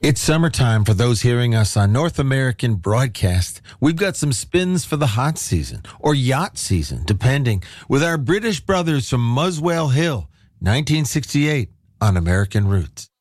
It's summertime for those hearing us on North American broadcast. We've got some spins for the hot season or yacht season, depending, with our British brothers from Muswell Hill, 1968 on American Roots.